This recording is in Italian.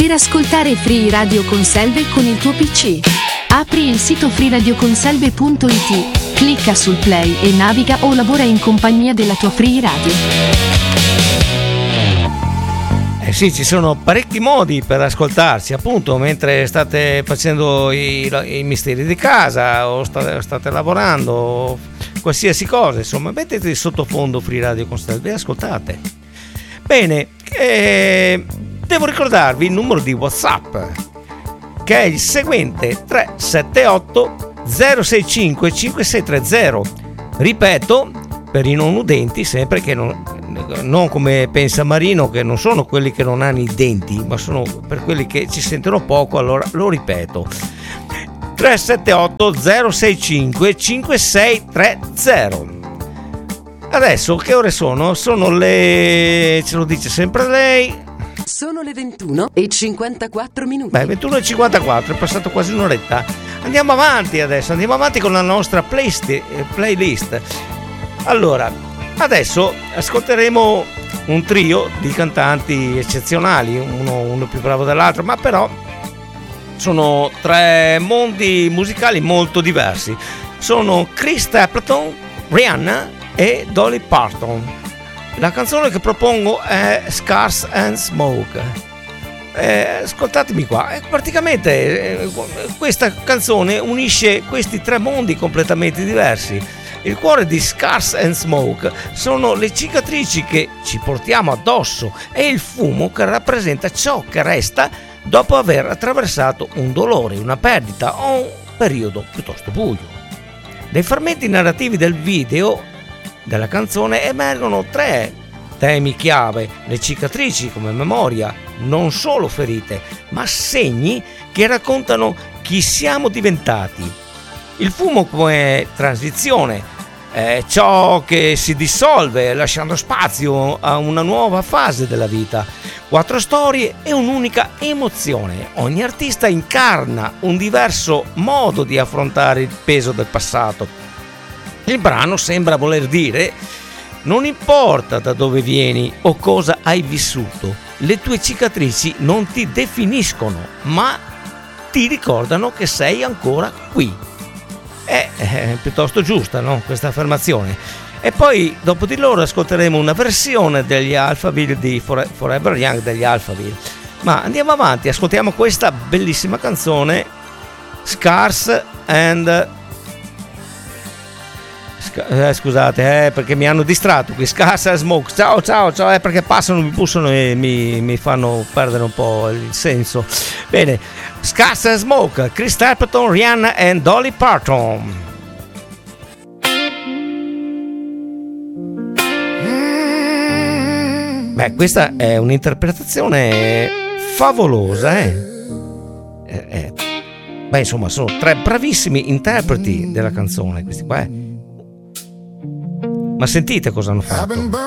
per ascoltare Free Radio Conselve con il tuo PC. Apri il sito freeradioconselve.it, clicca sul play e naviga o lavora in compagnia della tua Free Radio. Sì, ci sono parecchi modi per ascoltarci, appunto, mentre state facendo i misteri di casa o state lavorando, o qualsiasi cosa, insomma, mettete di sottofondo Free Radio Conselve e ascoltate. Bene, devo ricordarvi il numero di WhatsApp, che è il seguente: 378 065 5630. Ripeto, per i non udenti, sempre, che non come pensa Marino, che non sono quelli che non hanno i denti, ma sono per quelli che ci sentono poco, allora lo ripeto: 378 065 5630. Adesso che ore sono? Sono le... ce lo dice sempre lei. Sono le 21:54 minuti. Beh, 21:54, è passato quasi un'oretta. Andiamo avanti adesso, andiamo avanti con la nostra playlist. Allora, adesso ascolteremo un trio di cantanti eccezionali, uno più bravo dell'altro, ma però sono tre mondi musicali molto diversi. Sono Chris Stapleton, Rihanna e Dolly Parton. La canzone che propongo è Scars and Smoke. Ascoltatemi qua, praticamente questa canzone unisce questi tre mondi completamente diversi. Il cuore di Scars and Smoke sono le cicatrici che ci portiamo addosso e il fumo che rappresenta ciò che resta dopo aver attraversato un dolore, una perdita o un periodo piuttosto buio. Nei frammenti narrativi del video della canzone emergono tre temi chiave: le cicatrici come memoria, non solo ferite, ma segni che raccontano chi siamo diventati. Il fumo come transizione, ciò che si dissolve lasciando spazio a una nuova fase della vita. Quattro storie e un'unica emozione. Ogni artista incarna un diverso modo di affrontare il peso del passato. Il brano sembra voler dire: non importa da dove vieni o cosa hai vissuto, le tue cicatrici non ti definiscono, ma ti ricordano che sei ancora qui. È piuttosto giusta, no? Questa affermazione. E poi dopo di loro ascolteremo una versione degli Alphaville di Forever Young degli Alphaville. Ma andiamo avanti, ascoltiamo questa bellissima canzone, Scars and... scusate, perché mi hanno distratto qui. Scars and Smoke. Ciao, perché passano, mi bussano e mi fanno perdere un po' il senso. Bene, Scars and Smoke, Chris Stapleton, Rihanna e Dolly Parton. Beh, questa è un'interpretazione favolosa, Beh, insomma, sono tre bravissimi interpreti della canzone, questi qua. Ma sentite cosa hanno fatto.